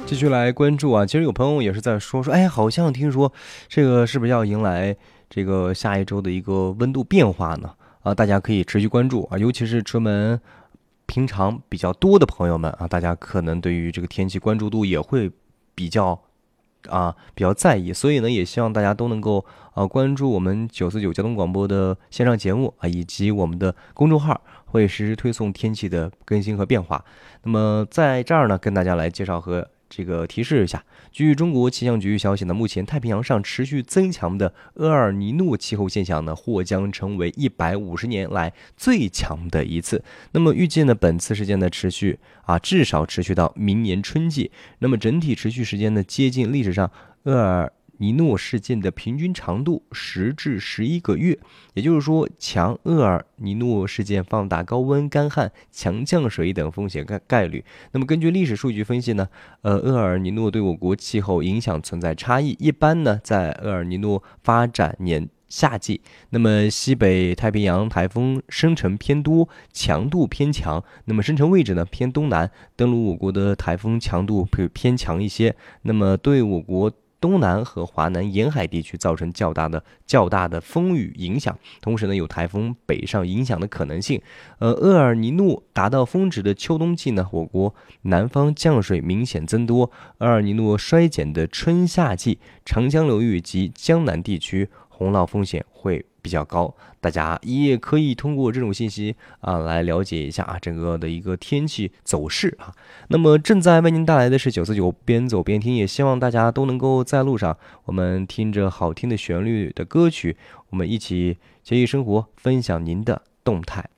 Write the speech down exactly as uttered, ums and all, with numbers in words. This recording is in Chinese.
继续来关注啊，其实有朋友也是在说说，哎，好像听说这个是不是要迎来这个下一周的一个温度变化呢？啊，大家可以持续关注啊，尤其是出门平常比较多的朋友们啊，大家可能对于这个天气关注度也会比较啊比较在意，所以呢，也希望大家都能够啊关注我们九四九交通广播的线上节目啊，以及我们的公众号，会实时推送天气的更新和变化。那么在这儿呢，跟大家来介绍和这个提示一下，据中国气象局消息呢，目前太平洋上持续增强的厄尔尼诺气候现象呢，或将成为一百五十年来最强的一次。那么预计呢，本次事件的持续啊，至少持续到明年春季。那么整体持续时间呢，接近历史上厄尔尼诺事件的平均长度十至十一个月，也就是说，强厄尔尼诺事件放大高温、干旱、强降水等风险概概率。那么根据历史数据分析呢，呃，厄尔尼诺对我国气候影响存在差异。一般呢，在厄尔尼诺发展年夏季，那么西北太平洋台风生成偏多，强度偏强。那么生成位置呢偏东南，登陆我国的台风强度会偏强一些。那么对我国东南和华南沿海地区造成较大的较大的风雨影响，同时呢有台风北上影响的可能性。呃，厄尔尼诺达到峰值的秋冬季呢，我国南方降水明显增多；厄尔尼诺衰减的春夏季，长江流域及江南地区洪涝风险会比较高。大家也可以通过这种信息啊来了解一下啊整个的一个天气走势啊。那么正在为您带来的是九四九边走边听，也希望大家都能够在路上，我们听着好听的旋律的歌曲，我们一起节约生活，分享您的动态。